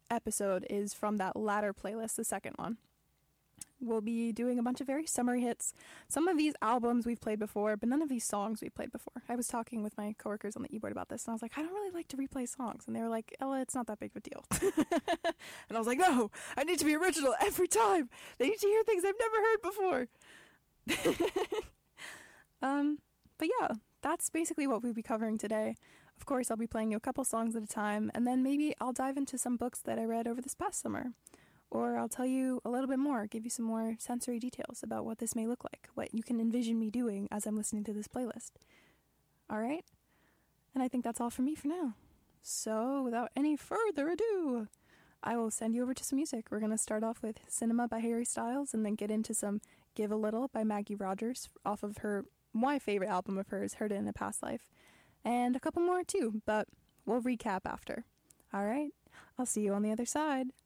episode is from that latter playlist, the second one. We'll be doing a bunch of very summery hits. Some of these albums we've played before, but none of these songs we've played before. I was talking with my coworkers on the e-board about this, and I was like, I don't really like to replay songs. And they were like, Ella, it's not that big of a deal. And I was like, no, I need to be original every time. They need to hear things I've never heard before. But yeah, that's basically what we'll be covering today. Of course, I'll be playing you a couple songs at a time, and then maybe I'll dive into some books that I read over this past summer. Or I'll tell you a little bit more, give you some more sensory details about what this may look like, what you can envision me doing as I'm listening to this playlist. Alright? And I think that's all from me for now. So, without any further ado, I will send you over to some music. We're going to start off with Cinema by Harry Styles, and then get into some Give a Little by Maggie Rogers, off of my favorite album of hers, Heard It in a Past Life. And a couple more too, but we'll recap after. Alright? I'll see you on the other side.